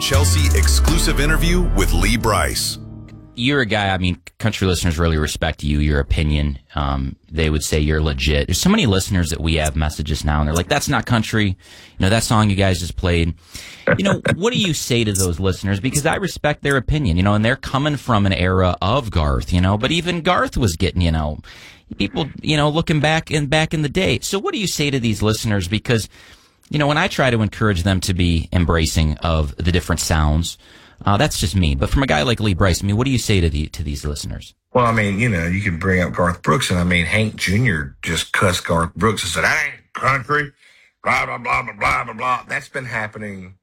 Chelsea exclusive interview with Lee Brice. You're a guy, I mean, country listeners really respect you, your opinion. They would say you're legit. There's so many listeners that we have messages now, and they're like, that's not country. You know, that song you guys just played. You know, what do you say to those listeners? Because I respect their opinion, you know, and they're coming from an era of Garth, you know, but even Garth was getting, you know, people, you know, looking back in the day. So what do you say to these listeners? Because, you know, when I try to encourage them to be embracing of the different sounds, that's just me. But from a guy like Lee Brice, I mean, what do you say to these listeners? Well, I mean, you know, you can bring up Garth Brooks, and I mean, Hank Jr. just cussed Garth Brooks and said, "I ain't country, blah, blah, blah, blah, blah, blah, blah." That's been happening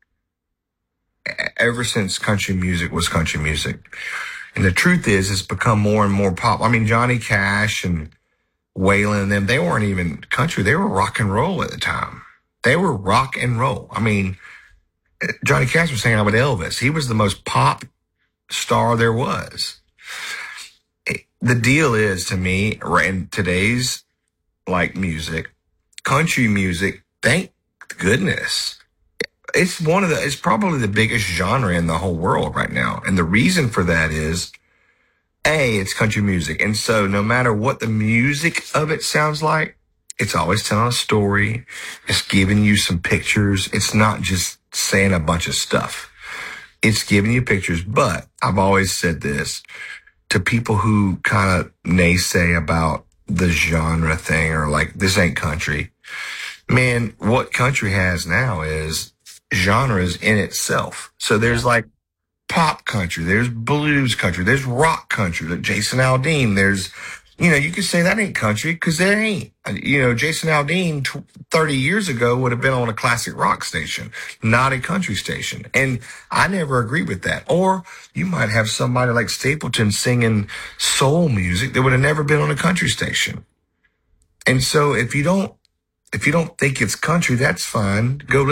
ever since country music was country music. And the truth is, it's become more and more pop. I mean, Johnny Cash and Waylon and them, they weren't even country. They were rock and roll at the time. They were rock and roll. I mean, Johnny Cash was hanging out with Elvis. He was the most pop star there was. The deal is, to me, in today's like music, country music, thank goodness, it's probably the biggest genre in the whole world right now. And the reason for that is, it's country music. And so no matter what the music of it sounds like, it's always telling a story. It's giving you some pictures. It's not just saying a bunch of stuff. It's giving you pictures. But I've always said this to people who kind of naysay about the genre thing, or like, this ain't country. Man, what country has now is genres in itself. So there's like pop country, there's blues country, there's rock country, like Jason Aldean. There's, you know, you could say that ain't country because there ain't. You know, Jason Aldean 30 years ago would have been on a classic rock station, not a country station. And I never agree with that. Or you might have somebody like Stapleton singing soul music that would have never been on a country station. And so if you don't think it's country, that's fine. Go